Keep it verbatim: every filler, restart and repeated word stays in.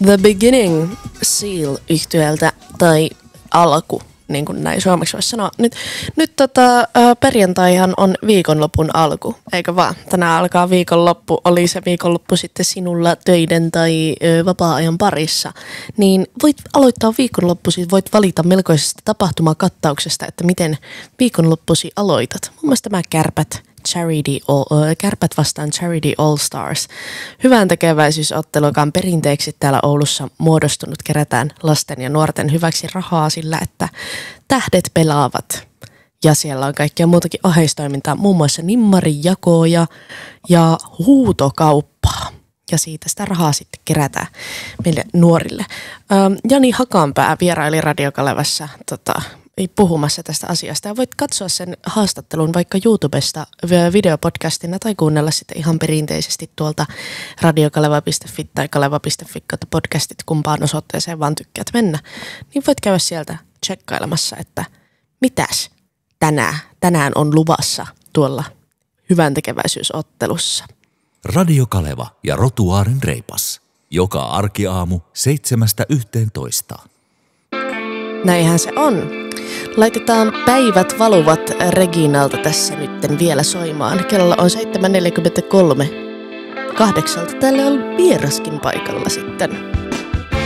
The Beginning Seal-yhtyeeltä tai alku, niin kuin näin suomeksi voisi sanoa. Nyt, nyt tota, perjantaihan on viikonlopun alku, eikö vaan? Tänään alkaa viikonloppu, oli se viikonloppu sitten sinulla töiden tai ö, vapaa-ajan parissa. Niin voit aloittaa viikonloppusi, voit valita melkoisesta tapahtumakattauksesta, että miten viikonloppusi aloitat. Mun mielestä tämä kärpät. Charity All, Kärpät vastaan Charity All Stars. Hyvän tekeväisyysottelu, joka on perinteeksi täällä Oulussa muodostunut, kerätään lasten ja nuorten hyväksi rahaa sillä, että tähdet pelaavat. Ja siellä on kaikkia muutakin oheistoimintaa, muun muassa nimmarijakoja ja huutokauppaa. Ja siitä sitä rahaa sitten kerätään meille nuorille. Jani Hakanpää vieraili Radio Kalevassa tota, puhumassa tästä asiasta. Ja voit katsoa sen haastattelun vaikka YouTubesta videopodcastina tai kuunnella sitten ihan perinteisesti tuolta radiokaleva piste fi tai kaleva piste fi kautta podcastit, kumpaan osoitteeseen vaan tykkäät mennä. Niin voit käydä sieltä tsekkailemassa, että mitäs tänään, tänään on luvassa tuolla hyvän tekeväisyysottelussa. Radio Kaleva ja Rotuaaren reipas. Joka arkiaamu seitsemästä yhteentoista. Näinhän se on. Laitetaan Päivät valuvat Reginalta tässä nytten vielä soimaan. Kello on seitsemän neljäkymmentäkolme. Kahdeksalta täällä on vieraskin paikalla sitten.